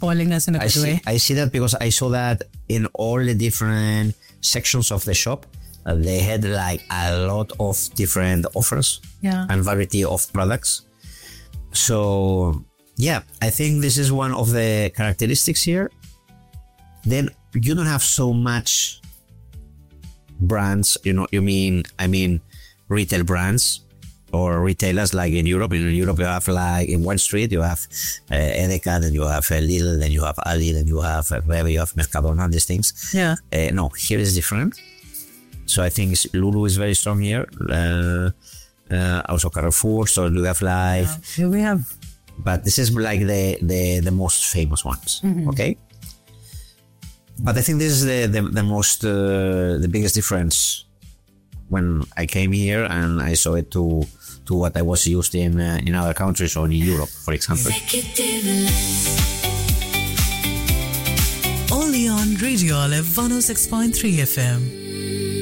spoiling us in a good way. I see that because I saw that in all the different sections of the shop. They had like a lot of different offers and variety of products. So yeah, I think this is one of the characteristics here. Then you don't have so much brands, I mean retail brands or retailers like in Europe. In Europe, you have like in one street, you have Edeka, then you have Lidl, then you have Aldi, then you have wherever you have Mercadona, these things. Yeah. No, here is different. So I think Lulu is very strong here. Also Carrefour, so you have like... Yeah, we have... But this is like the most famous ones, okay? But I think this is the biggest difference when I came here and I saw it to what I was used in other countries or in Europe, for example. Only on Radio Olive 106.3 FM.